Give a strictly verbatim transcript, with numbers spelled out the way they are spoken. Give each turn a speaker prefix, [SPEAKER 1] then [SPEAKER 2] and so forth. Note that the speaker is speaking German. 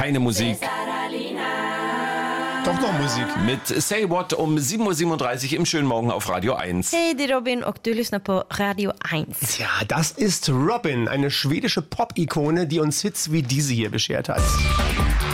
[SPEAKER 1] keine Musik.
[SPEAKER 2] Doch noch Musik.
[SPEAKER 1] Mit Say What um sieben Uhr siebenunddreißig im schönen Morgen auf Radio eins.
[SPEAKER 3] Hey, die Robin und du lyssnar på Radio eins.
[SPEAKER 2] Ja, das ist Robin, eine schwedische Pop-Ikone, die uns Hits wie diese hier beschert hat.